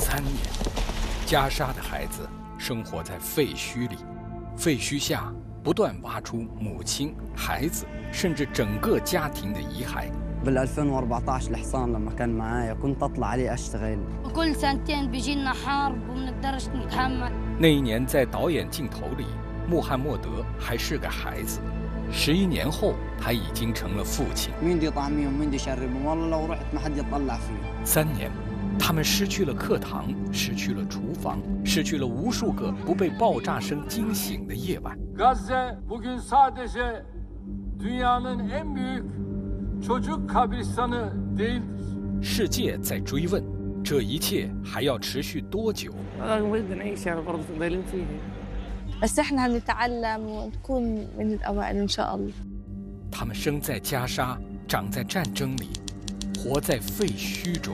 3年，加沙的孩子生活在废墟里，废墟下不断挖出母亲、孩子，甚至整个家庭的遗骸。 بال 2014 الحصان لما كان معايا كنت اطلع عليه اشتغل. وكل سنتين بيجي لنا حرب وبنقدرش نتحمل. 那一年，在导演镜头里，穆罕默德还是个孩子。11年后，他已经成了父亲。 مين دي طعميهم مين دي شربهم والله لو رحت ما حد يطلع فيه. 3年，他们失去了课堂，失去了厨房，失去了无数个不被爆炸声惊醒的夜晚。 Gazze bugün sadece dünyanın en büyük çocuk kabristanı değildir. 世界在追问，这一切还要持续多久？ بس احنا هنتعلم ونكون من الأوائل إن شاء الله. 他们生在加沙，长在战争里，活在废墟中。